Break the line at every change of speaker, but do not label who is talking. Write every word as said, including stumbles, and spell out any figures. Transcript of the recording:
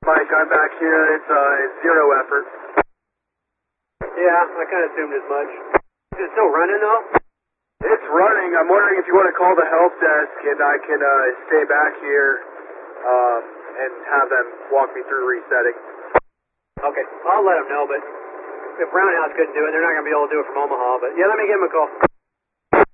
Mike, I'm back here. It's uh, it's zero effort.
Yeah, I kind of assumed as much. Is it still running though?
It's running. I'm wondering if you want to call the help desk and I can uh, stay back here um, and have them walk me through resetting.
Okay, I'll let them know, but if Brown House couldn't do it, they're not going to be able to do it from Omaha. But yeah, let me give them a call.